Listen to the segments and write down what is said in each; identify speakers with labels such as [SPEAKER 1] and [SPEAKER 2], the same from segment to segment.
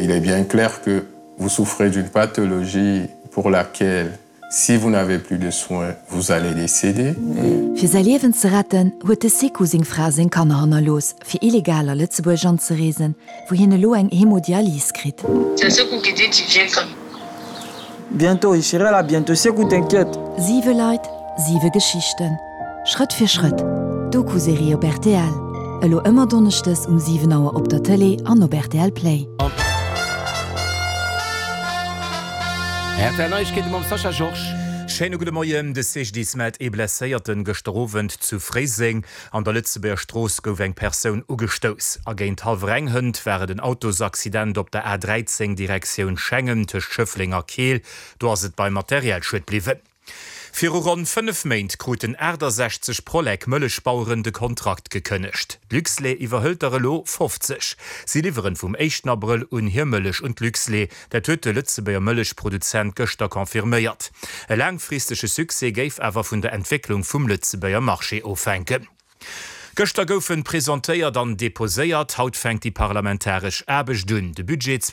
[SPEAKER 1] Il est bien clair que vous souffrez d'une pathologie pour laquelle, si vous n'avez plus de soins, vous allez décéder.
[SPEAKER 2] Für sein Leben zu retten, huet de Seku seg Fra seg Kanner los, fir illegaler Lützeburg anzureesen, wo hinne lo eng Hämodialyse krit.
[SPEAKER 3] C'est ce qu'on dit, tu viens comme.
[SPEAKER 4] Bientôt, ich serai là, bientôt, Seku, t'inquiète.
[SPEAKER 2] 7 Leute, 7 Geschichten. Schritt für Schritt. Doku-Serie op RTL. Elo ëmmer donnerchtes 7 Auer op der Tele an op RTL Play.
[SPEAKER 5] RTL Neuigkeiten mit Sascha George.
[SPEAKER 6] Schöne gute Morgen, des sich dies mit blessierten gestorben zu Freising. An der Lützeburger Straße gouf eng Person ugestoß. Agent Halvrenghund wäre den Autosaccident op der A13 Direktion Schengen zwischen Schöfflinger Kehl. Du hast es bei Materialschritt blieben. Für rund 5 Monate kruten 60 Prolek Müllechbauern den Kontrakt gekündigt. Lüxle überhöltere Lo 50. Sie liefern vom 1. April un hier Müllech und Lüxle, der töte Lützeburger Müllechproduzent gestern konfirmiert. Ein langfristiger Succès gave aber von der Entwicklung vom Lützeburger Marché aufhängen. Gestern goufen präsentéiert dann deposéiert, haut fängt die parlamentarisch Erbeg dünn. De Budget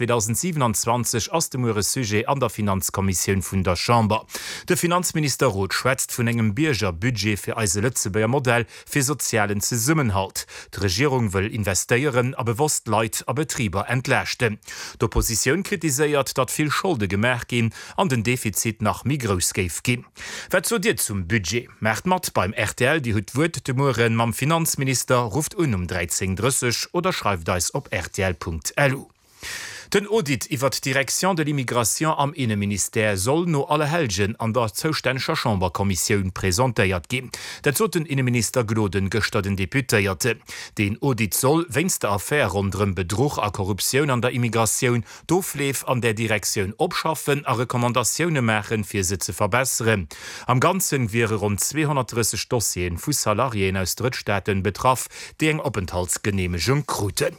[SPEAKER 6] 2027 ass dem Sujet an der Finanzkommission vun der Chamber. Der Finanzminister Roth schwätzt vun engem Bierger Budget fir eise Lützeburger Modell fir sozialen Zusammenhalt. Die Regierung will investieren, a bewusst Leiit a Betrieber entlächte. D'Opposition kritiséiert, dat viel Schulde gemerk gin an den Defizit nach Migrosgeif gin. Wat so dir zum Budget? Merkt mat beim RTL die hut Wut de Muren mam Finanzminister ruft um 13:30 oder schreibt das op rtl.lu. Den Audit iwwer d'Direktion de l'Immigration am Innenministère soll no alle Helgen an der zouständescher Chamberkommissionun präsentéiert gin. Dat zo den Innenminister Gloden gestatten Deputéierte. Den Audit soll, wenns der Affaire rundrem Betrug a Korruption an der Immigration dofleef an der Direktion opschaffen a Rekommandationune machen fir se ze verbesseren. Am ganzen wäre rund 230 Dossien vu Salarien aus Drittstaaten betraff, die eng Openthaltsgenehmigung kruten.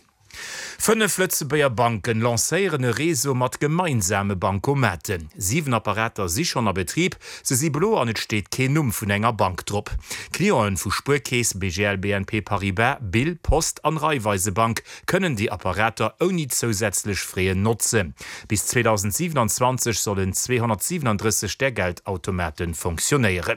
[SPEAKER 6] 5 Lützeburger Banken lancéieren e Reso mat gemeinsame Bankomaten. 7 Apparater si schon a Betrieb, se si blo an et steet kein Numm vun enger Bankdrupp. Klioen vu Spurkees, BGL, BNP Paribas, Bill, Post an Raiffeisenbank können die Apparater oni zusätzlich freien nutzen. Bis 2027 sollen 237 der Geldautomaten funktionieren.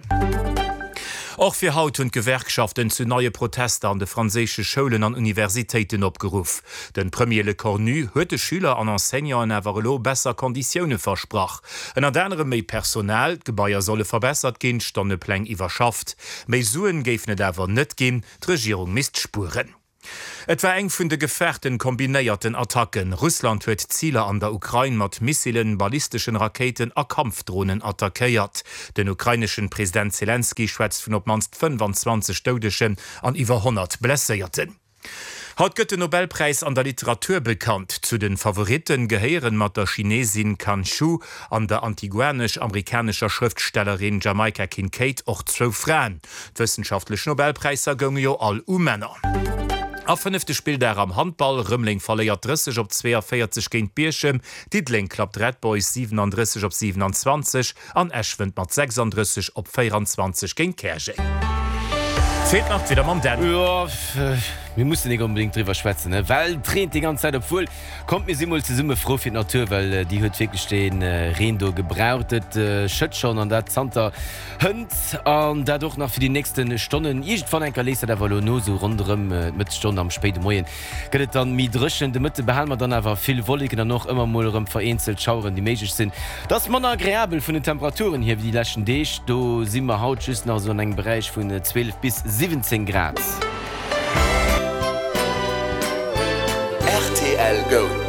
[SPEAKER 6] Auch für Haut und Gewerkschaften zu neue Proteste an de französische Schulen an Universitäten opgerufen. Den Premier Le Cornu huet de Schüler an Enseignants awerlo besser Konditionen versprach. En andere méi Personal, Gebäier solle verbessert gin, stonne Pläng iwwerschaft. Mei Suen geif net awer net gin, d'Regierung misst Spuren. Et war eng vun de Gefährten kombinéierten Attacken. Russland huet Ziele an der Ukraine mat Missilen, ballistischen Raketen a Kampfdrohnen attackéiert. Den ukrainischen Präsident Zelensky schwätzt vun op manst 25 Todeschen an iwwer 100 Blesséierten. Haut gëtt den Nobelpreis an der Literatur bekannt. Zu den Favoriten geheieren mat der Chinesin Kan Shu an der antiguanisch-amerikanischer Schriftstellerin Jamaica Kincaid och 2 Frauen. Wissenschaftliche Nobelpreiser gönge jo all Männer. A 5. Spiel der am Handball, Rümmling verleiert 30 op 42 géint Bierschem, Dietling klappt Red Boys 37 op 27 an Eschwind mat 36 op 24 géint Kerge. Fehlt noch wieder am Dan.
[SPEAKER 5] Ja, wir mussten nicht unbedingt drüber schwätzen, ne? Weil dreht die ganze Zeit obwohl kommt mir simul zu Summe froh für die Natur, weil die hört wirklich stehen Rendo gebrautet Schütz schon an der Zanta Hund und dadurch noch für die nächsten Stunden ich von ein Kalester der Valono so rundum mit Stunden am späten Morgen geht dann mit drischen die Mitte behalten wir dann aber viel wolligen dann noch immer mal vereinzelt schauen die magisch sind das man agreabel von den Temperaturen hier wie die Lächen Dich du sind wir haut just nach so einem Bereich von 12 bis 17 Grad.
[SPEAKER 7] RTL Go.